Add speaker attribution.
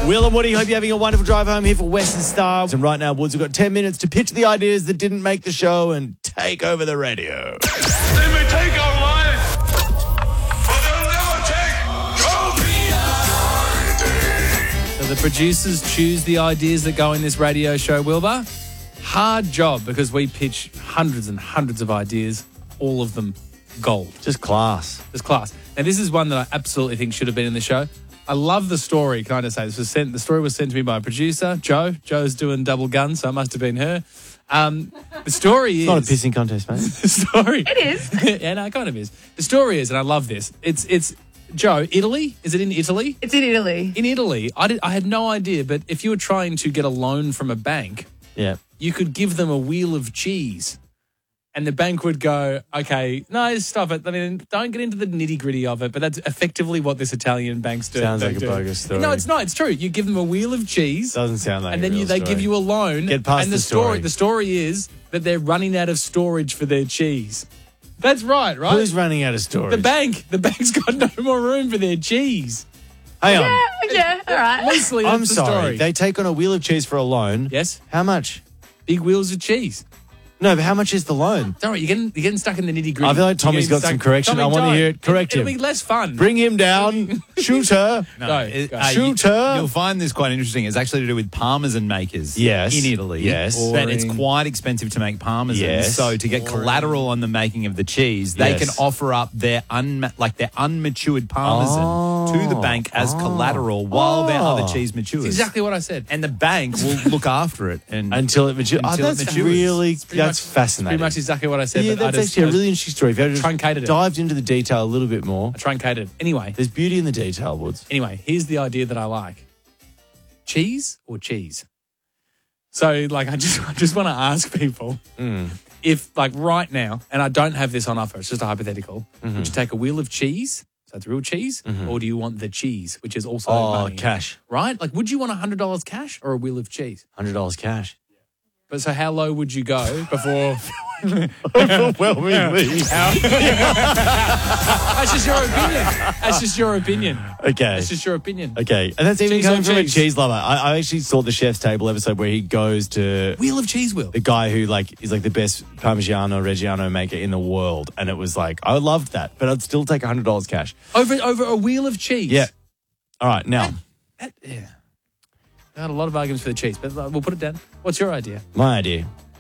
Speaker 1: Will and Woody, hope you're having a wonderful drive home here for Western Star. And right now, Woods, we've got 10 minutes to pitch the ideas that didn't make the show and take over the radio.
Speaker 2: They may take our lives, but they'll never take your
Speaker 3: So the producers choose the ideas that go in this radio show, Wilbur. Hard job because we pitch hundreds and hundreds of ideas, all of them gold.
Speaker 1: Just class.
Speaker 3: Just class. Now, this is one that I absolutely think should have been in the show. I love the story, can I just say? The story was sent to me by a producer, Jo. Jo's doing double gun, so it must have been her. The story is...
Speaker 1: Not a pissing contest, mate.
Speaker 3: The story...
Speaker 4: It is.
Speaker 3: Yeah, no, it kind of is. The story is, and I love this, it's Jo, Italy? Is it in Italy?
Speaker 4: It's in Italy.
Speaker 3: In Italy. I had no idea, but if you were trying to get a loan from a bank,
Speaker 1: Yeah.
Speaker 3: you could give them a wheel of cheese. And the bank would go, okay, no, stop it. I mean, don't get into the nitty-gritty of it, but that's effectively what this Italian bank's do.
Speaker 1: Sounds
Speaker 3: they
Speaker 1: like a
Speaker 3: do.
Speaker 1: bogus story.
Speaker 3: No, it's not. It's true. You give them a wheel of cheese.
Speaker 1: Doesn't sound like
Speaker 3: and
Speaker 1: a
Speaker 3: then
Speaker 1: real
Speaker 3: they
Speaker 1: story.
Speaker 3: give you a loan.
Speaker 1: Get past
Speaker 3: and
Speaker 1: the story.
Speaker 3: The story is that they're running out of storage for their cheese. That's right?
Speaker 1: Who's running out of storage?
Speaker 3: The bank. The bank's got no more room for their cheese.
Speaker 1: Hang on.
Speaker 4: Yeah, all right.
Speaker 3: Loosely, that's
Speaker 1: I'm
Speaker 3: the
Speaker 1: sorry.
Speaker 3: story.
Speaker 1: They take on a wheel of cheese for a loan.
Speaker 3: Yes.
Speaker 1: How much?
Speaker 3: Big wheels of cheese.
Speaker 1: No, but how much is the loan?
Speaker 3: Don't worry, you're getting stuck in the nitty-gritty.
Speaker 1: I feel like Tommy's got some correction. I want to hear it. Correct
Speaker 3: It'll
Speaker 1: him.
Speaker 3: be less fun.
Speaker 1: Bring him down. Shoot her.
Speaker 3: Go.
Speaker 1: Shoot her.
Speaker 5: You'll find this quite interesting. It's actually to do with parmesan makers
Speaker 1: Yes.
Speaker 5: in Italy.
Speaker 1: Yes.
Speaker 5: But it's
Speaker 3: Boring.
Speaker 5: quite expensive to make parmesan.
Speaker 1: Yes.
Speaker 5: So to get collateral on the making of the cheese, they
Speaker 1: Yes.
Speaker 5: can offer up their unmatured parmesan to the bank as collateral while their other cheese matures.
Speaker 3: That's exactly what I said.
Speaker 5: And the bank will look after it and
Speaker 1: Until it matures.
Speaker 5: Until it
Speaker 1: That's
Speaker 5: matures.
Speaker 1: really,
Speaker 3: Pretty
Speaker 1: that's
Speaker 3: much-
Speaker 1: fascinating.
Speaker 3: Pretty much exactly what I said.
Speaker 1: Yeah,
Speaker 3: but
Speaker 1: that's actually a really interesting story. If you had just
Speaker 3: truncated it.
Speaker 1: dived into the detail a little bit more.
Speaker 3: I truncated. Anyway,
Speaker 1: There's beauty in the detail, Woods.
Speaker 3: here's the idea that I like. Cheese or cheese? So, like, I just want to ask people if, like, right now, and I don't have this on offer, it's just a hypothetical, would you take a wheel of cheese, so it's real cheese, or do you want the cheese, which is also money?
Speaker 1: Cash.
Speaker 3: Right? Like, would you want $100 cash or a wheel of cheese?
Speaker 1: $100 cash.
Speaker 3: But so how low would you go before...
Speaker 1: Overwhelmingly.
Speaker 3: That's just your opinion. That's just your opinion.
Speaker 1: Okay.
Speaker 3: That's just your opinion.
Speaker 1: Okay. And that's even
Speaker 3: Cheese
Speaker 1: coming
Speaker 3: on
Speaker 1: from a
Speaker 3: cheese.
Speaker 1: cheese lover. I actually saw the Chef's Table episode where he goes to
Speaker 3: Wheel of cheese wheel.
Speaker 1: the guy who is the best Parmigiano Reggiano maker in the world. And it was like, I loved that, but I'd still take $100 cash.
Speaker 3: Over a wheel of cheese.
Speaker 1: Yeah. All right. Now,
Speaker 3: Yeah. I had a lot of arguments for the cheese, but we'll put it down. What's your idea?
Speaker 1: my idea.